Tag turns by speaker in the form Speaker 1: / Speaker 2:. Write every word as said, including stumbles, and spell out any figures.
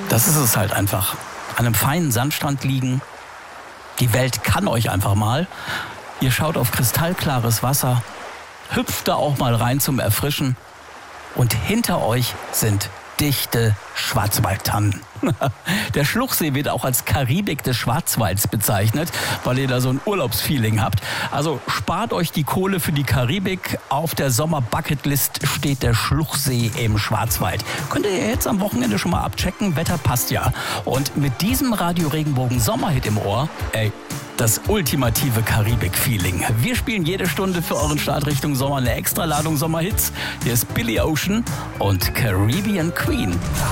Speaker 1: Das ist es halt einfach. An einem feinen Sandstrand liegen. Die Welt kann euch einfach mal. Ihr schaut auf kristallklares Wasser, hüpft da auch mal rein zum Erfrischen. Und hinter euch sind dichte Schwarzwaldtannen. Der Schluchsee wird auch als Karibik des Schwarzwalds bezeichnet, weil ihr da so ein Urlaubsfeeling habt. Also spart euch die Kohle für die Karibik. Auf der Sommer-Bucketlist steht der Schluchsee im Schwarzwald. Könnt ihr jetzt am Wochenende schon mal abchecken. Wetter passt ja. Und mit diesem Radio Regenbogen Sommerhit im Ohr, ey, das ultimative Karibik-Feeling. Wir spielen jede Stunde für euren Start Richtung Sommer eine Extraladung Sommerhits. Hier ist Billy Ocean und Caribbean Queen.